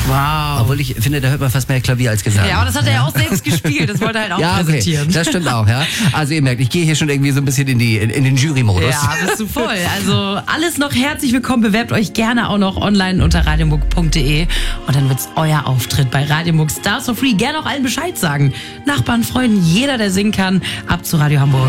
Wow. Obwohl ich finde, da hört man fast mehr Klavier als Gesang. Ja, aber das hat er ja auch selbst gespielt. Das wollte er halt auch präsentieren. Okay. Das stimmt auch, ja. Also ihr merkt, ich gehe hier schon irgendwie so ein bisschen in den Jury-Modus. Ja, bist du voll. Also alles noch herzlich willkommen. Bewerbt euch gerne auch noch online unter radiomuck.de und dann wird's euer Auftritt bei Radio Muck Stars for Free. Gerne auch allen Bescheid sagen. Nachbarn, Freunden, jeder, der singen kann. Ab zu Radio Hamburg.